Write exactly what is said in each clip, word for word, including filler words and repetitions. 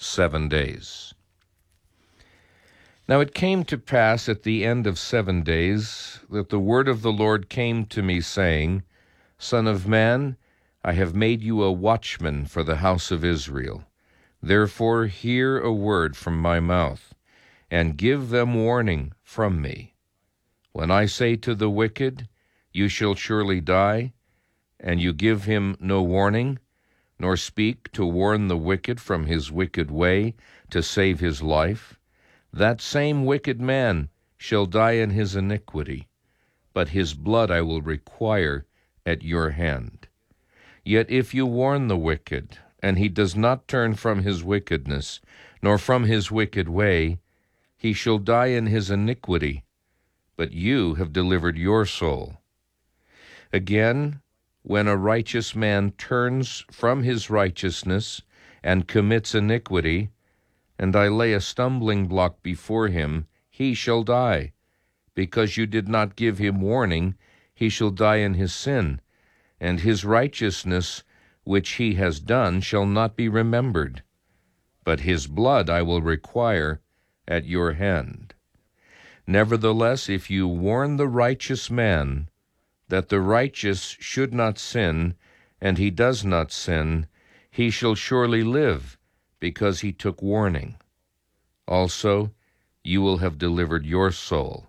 seven days. Now it came to pass at the end of seven days that the word of the Lord came to me, saying, Son of man, I have made you a watchman for the house of Israel. Therefore hear a word from my mouth, and give them warning from me. When I say to the wicked, You shall surely die, and you give him no warning, nor speak to warn the wicked from his wicked way, to save his life, that same wicked man shall die in his iniquity, but his blood I will require at your hand. Yet if you warn the wicked, and he does not turn from his wickedness, nor from his wicked way, he shall die in his iniquity, but you have delivered your soul. Again, when a righteous man turns from his righteousness and commits iniquity, and I lay a stumbling block before him, he shall die. Because you did not give him warning, he shall die in his sin, and his righteousness which he has done shall not be remembered. But his blood I will require at your hand. Nevertheless, if you warn the righteous man that the righteous should not sin, and he does not sin, he shall surely live, because he took warning. Also, you will have delivered your soul.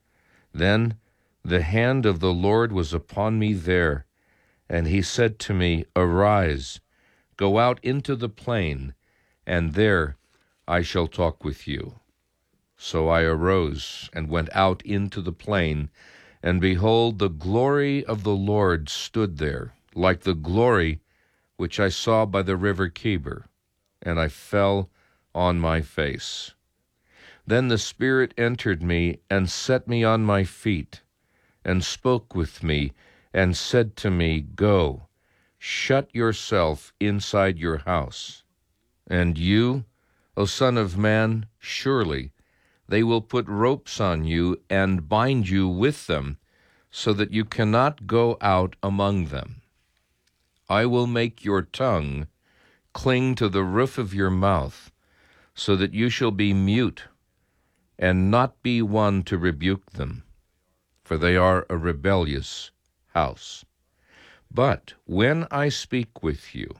Then the hand of the Lord was upon me there, and he said to me, Arise, go out into the plain, and there I shall talk with you. So I arose and went out into the plain, and behold, the glory of the Lord stood there, like the glory which I saw by the river Chebar, and I fell on my face. Then the Spirit entered me and set me on my feet, and spoke with me, and said to me, Go, shut yourself inside your house. And you, O Son of man, surely they will put ropes on you and bind you with them, so that you cannot go out among them. I will make your tongue cling to the roof of your mouth, so that you shall be mute, and not be one to rebuke them, for they are a rebellious house. But when I speak with you,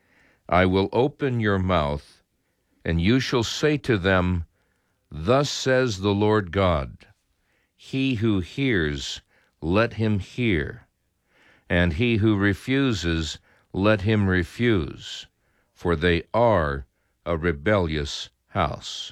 I will open your mouth, and you shall say to them, Thus says the Lord God, He who hears, let him hear, and he who refuses, let him refuse, for they are a rebellious house.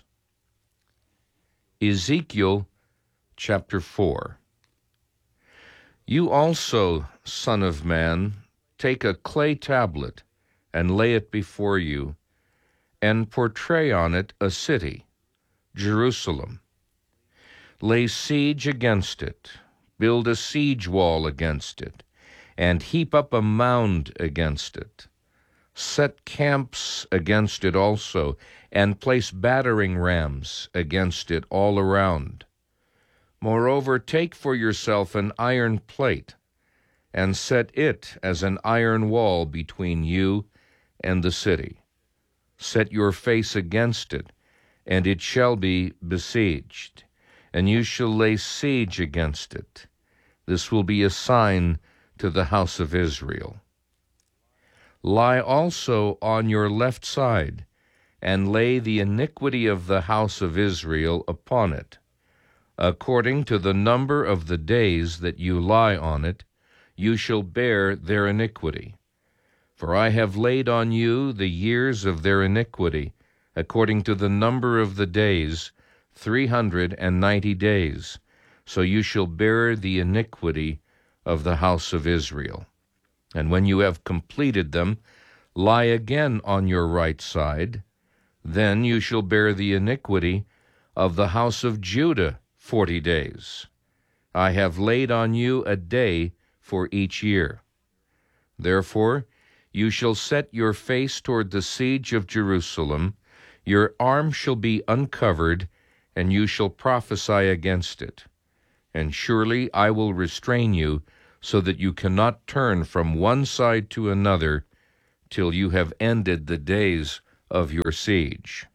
Ezekiel chapter four. You also, son of man, take a clay tablet and lay it before you, and portray on it a city, Jerusalem. Lay siege against it, build a siege wall against it, and heap up a mound against it. Set camps against it also, and place battering rams against it all around. Moreover, take for yourself an iron plate, and set it as an iron wall between you and the city. Set your face against it, and it shall be besieged, and you shall lay siege against it. This will be a sign to the house of Israel. Lie also on your left side, and lay the iniquity of the house of Israel upon it. According to the number of the days that you lie on it, you shall bear their iniquity. For I have laid on you the years of their iniquity, according to the number of the days, three hundred and ninety days. So you shall bear the iniquity of the house of Israel. And when you have completed them, lie again on your right side. Then you shall bear the iniquity of the house of Judah forty days. I have laid on you a day for each year. Therefore you shall set your face toward the siege of Jerusalem, your arm shall be uncovered, and you shall prophesy against it. And surely I will restrain you, so that you cannot turn from one side to another, till you have ended the days of your siege.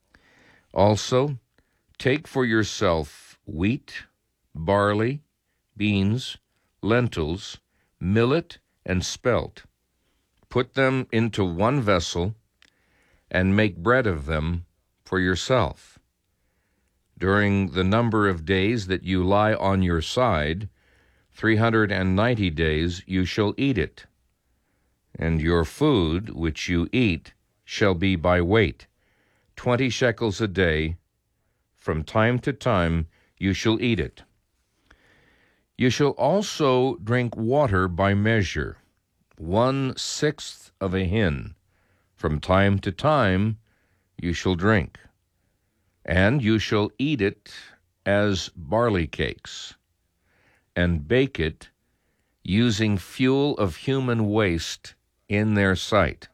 Also, take for yourself wheat, barley, beans, lentils, millet, and spelt. Put them into one vessel, and make bread of them for yourself. During the number of days that you lie on your side, three hundred and ninety days you shall eat it. And your food which you eat shall be by weight, twenty shekels a day. From time to time you shall eat it. You shall also drink water by measure, one-sixth of a hin. From time to time you shall drink. And you shall eat it as barley cakes, and bake it using fuel of human waste in their sight.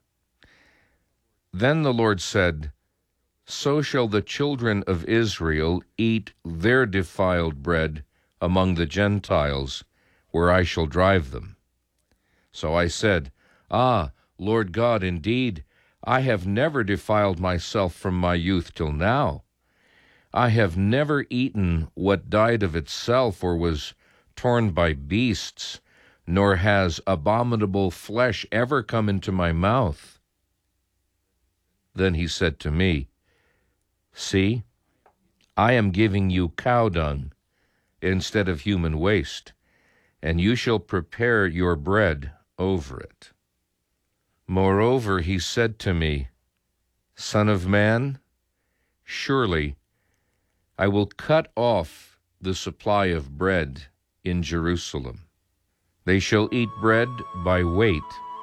Then the Lord said, So shall the children of Israel eat their defiled bread among the Gentiles, where I shall drive them. So I said, Ah, Lord God, indeed, I have never defiled myself from my youth till now. I have never eaten what died of itself or was torn by beasts, nor has abominable flesh ever come into my mouth. Then he said to me, See, I am giving you cow dung instead of human waste, and you shall prepare your bread over it. Moreover, he said to me, Son of man, surely I will cut off the supply of bread in Jerusalem. They shall eat bread by weight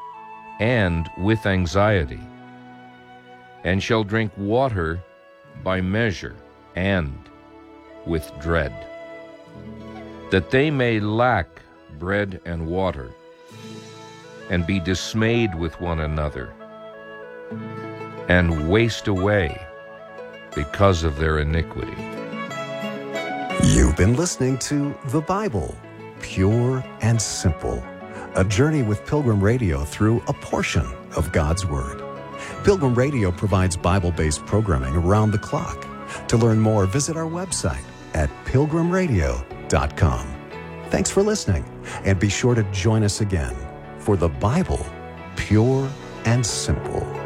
and with anxiety, and shall drink water by measure and with dread, that they may lack bread and water, and be dismayed with one another, and waste away because of their iniquity. You've been listening to The Bible, Pure and Simple, a journey with Pilgrim Radio through a portion of God's Word. Pilgrim Radio provides Bible-based programming around the clock. To learn more, visit our website at pilgrim radio dot com. Thanks for listening, and be sure to join us again for The Bible, Pure and Simple.